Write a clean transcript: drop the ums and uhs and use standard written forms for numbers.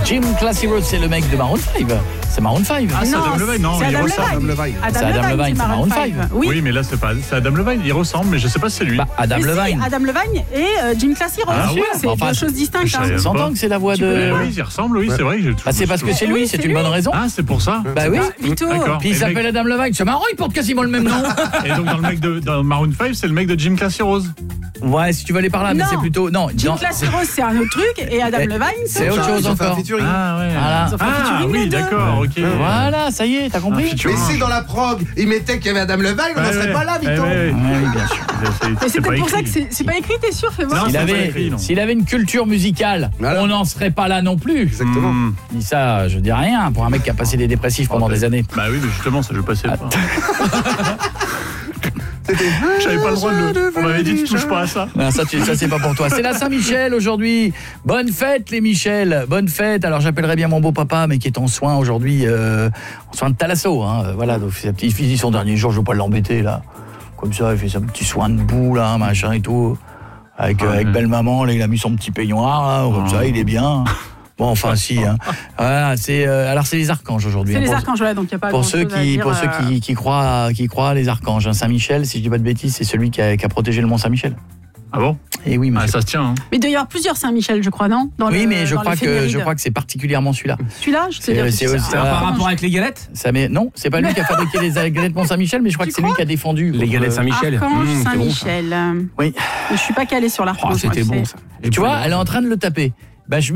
Jim Classy Rose, c'est le mec de Maroon 5. C'est Maroon 5. Ah, c'est Adam Levine, non, c'est il Adam ressemble. Levine. C'est Adam Levine, c'est Maroon 5. Oui, mais là, c'est Adam Levine. Il ressemble, mais je sais pas si c'est lui. Bah, Adam Levine. Adam Levine et Jim Classy Rose. Ah ouais, c'est enfin, deux choses distinctes. je savais On s'entend pas. que c'est la voix Tu de... peux- Oui, il ressemble, oui, c'est vrai. Bah, c'est parce que c'est lui, Oui, c'est c'est une lui. bonne raison. Ah, c'est pour ça. Bah oui. Vito. D'accord. Puis il Et le mec- s'appelle Adam Levine. C'est marrant, il porte quasiment le même nom. Et donc, dans Maroon 5, c'est le mec de Jim Classy Rose. Ouais, si tu veux aller par là, mais Non. c'est plutôt... Non, Jim non, Classy Rose, c'est un autre truc. Et Adam Eh, Levine, c'est autre chose Ils ont fait un encore. featuring. Ah, ouais. Voilà. Ils ont fait un Ah, featuring, les oui, deux. d'accord, ok. Voilà, ça y est, t'as compris. featuring. Mais si dans la prog, ils mettaient qu'il y avait Adam Levine, on n'en serait pas là, Vito. Oui, bien sûr. Mais c'est peut-être pour ça que c'est pas écrit, t'es sûr, fais voir. Non, S'il avait une culture musicale, Voilà. on n'en serait pas là non plus. Exactement. Je dis ça, je dis rien pour un mec qui a passé des dépressifs pendant des années. Bah oui, mais justement, ça je passais pas. C'était... J'avais pas le droit de le... On m'avait dit, tu touches pas à ça. Non, ça c'est pas pour toi. C'est la Saint-Michel aujourd'hui. Bonne fête les Michel, bonne fête. Alors j'appellerai bien mon beau-papa, mais qui est en soins aujourd'hui, en soins de thalasso. Hein. Voilà, donc sa petite fille, son dernier jour, je veux pas l'embêter là. Comme ça, il fait son petit soin de boue là, machin et tout. Avec belle maman, là, il a mis son petit peignoir, là, comme ça, il est bien. Bon, enfin, si. Hein. Voilà, alors, c'est les archanges aujourd'hui. C'est hein, les pour- archanges, ouais, donc il n'y a pas Pour ceux grand-chose à dire, qui croient à les archanges. Hein. Saint-Michel, si je dis pas de bêtises, c'est celui qui a protégé le Mont Saint-Michel. Ah bon? Et oui, Ah, monsieur. ça se tient. Hein. Mais il doit y avoir plusieurs Saint-Michel, je crois, non? Dans Oui, le- mais je dans crois l'éphéméride. que c'est particulièrement celui-là. Celui-là, je sais dire que c'est c'est aussi- ça. Ah, Par rapport avec les galettes Non, c'est pas lui qui a fabriqué les galettes Mont Saint-Michel, mais je crois Tu que c'est lui crois qui a défendu. Les galettes Saint-Michel. Archange C'est bon, ça. Saint-Michel. Oui. Je suis pas calée sur l'archange. Oh, c'était moi, tu bon sais. ça. Tu vois, elle est en train de le taper. Bah, je